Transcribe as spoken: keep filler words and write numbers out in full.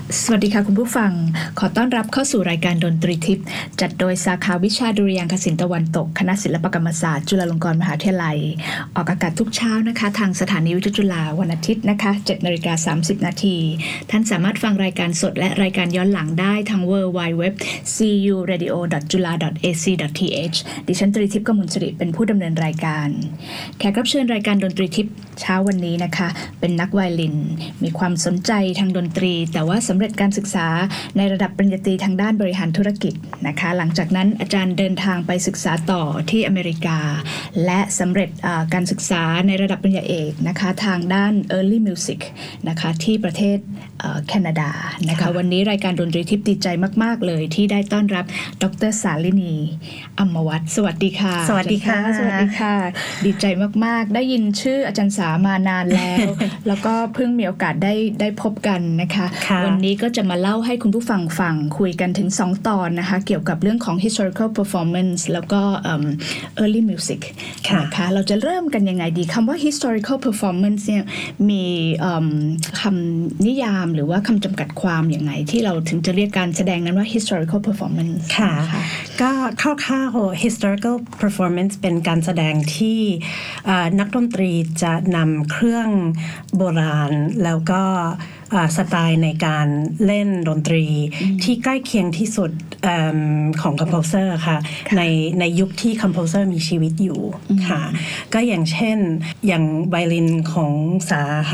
สวัสดีค่ะคุณผู้ฟังขอต้อนรับเข้าสู่รายการดนตรีทิพย์จัดโดยสาขาวิชาดุริยางคศิลป์ตะวันตกคณะศิลปกรรมศาสตร์จุฬาลงกรณ์มหาวิทยาลัยออกอากาศทุกเช้านะคะทางสถานีวิทยุจุฬาวันอาทิตย์นะคะ เจ็ดนาฬิกาสามสิบนาทีท่านสามารถฟังรายการสดและรายการย้อนหลังได้ทาง ดับเบิลยู ดับเบิลยู ดับเบิลยู ดอท ซี ยู เรดิโอ ดอท จุฬา ดอท เอ ซี ดอท ที เอช ดิฉันตรีทิพย์กมลสิริเป็นผู้ดำเนินรายการแขกรับเชิญรายการดนตรีทิพย์เช้าวันนี้นะคะเป็นนักไวโอลินมีความสนใจทางดนตรีแต่ว่าสำเร็จการศึกษาในระดับปริญญาตรีทางด้านบริหารธุรกิจนะคะหลังจากนั้นอาจารย์เดินทางไปศึกษาต่อที่อเมริกาและสำเร็จการศึกษาในระดับปริญญาเอกนะคะทางด้าน Early Music นะคะที่ประเทศแคนาดานะคะวันนี้รายการดนตรีทิพย์ดีใจมากๆเลยที่ได้ต้อนรับดร.สาลินีอำมวัฒน์สวัสดีค่ะสวัสดีค่ะสวัสดีค่ะดีใจมากๆได้ยินชื่ออาจารย์สามานานแล้ว แล้วก็เพิ่งมีโอกาสได้ได้พบกันนะคะวันนี้ก็จะมาเล่าให้คุณผู้ฟังฟังคุยกันถึงสองตอนนะคะเกี่ยวกับเรื่องของ historical performance แล้วก็ early music นะคะเราจะเริ่มกันยังไงดีคำว่า historical performance เนี่ยมีคำนิยามหรือว่าคำจำกัดความอย่างไงที่เราถึงจะเรียกการแสดงนั้นว่า historical performance ค่ะก็คร่าวๆ historical performance เป็นการแสดงที่นักดนตรีจะนำเครื่องโบราณแล้วก็สไตล์ในการเล่นดนตรีที่ใกล้เคียงที่สุดของคอมโพเซอร์ค่ะในในยุคที่คอมโพเซอร์มีชีวิตอยู่ค่ะก็อย่างเช่นอย่างไวโอลินของสา